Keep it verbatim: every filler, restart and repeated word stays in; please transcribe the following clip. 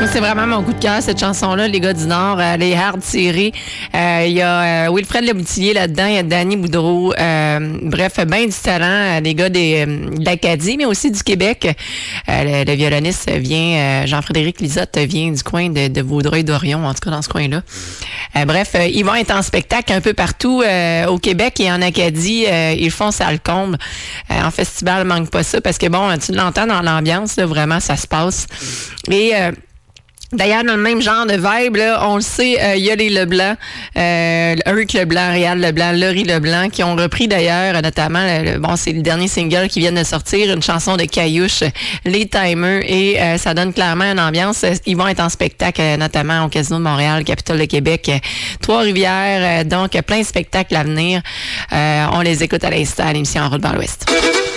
c'est vraiment mon coup de cœur, cette chanson-là, les gars du Nord, euh, les hard tirés. Il euh, y a euh, Wilfred Leboutillier là-dedans, il y a Danny Boudreau. Euh, bref, bien du talent, euh, les gars des, euh, de l'Acadie, mais aussi du Québec. Euh, le, le violoniste vient, euh, Jean-Frédéric Lisotte vient du coin de, de Vaudreuil-Dorion, en tout cas dans ce coin-là. Euh, bref, euh, ils vont être en spectacle un peu partout euh, au Québec et en Acadie. Euh, ils font ça le comble. Euh, en festival, manque pas ça parce que bon, tu l'entends dans l'ambiance, là, vraiment, ça se passe. Et euh, d'ailleurs, dans le même genre de vibe, là, on le sait, il euh, y a les Leblanc, euh, Eric Leblanc, Réal Leblanc, Laurie Leblanc, qui ont repris d'ailleurs, notamment, le, le, bon, c'est le dernier single qui vient de sortir, une chanson de Caillouche, Les Timers, et euh, ça donne clairement une ambiance. Ils vont être en spectacle, euh, notamment au Casino de Montréal, Capitole de Québec, euh, Trois-Rivières, euh, donc plein de spectacles à venir. Euh, on les écoute à l'instant à l'émission En route vers l'Ouest.